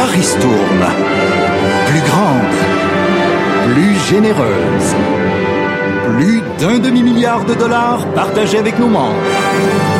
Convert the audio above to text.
Ristourne. Plus grande, plus généreuse. Plus d'1 demi-milliard de dollars partagés avec nos membres.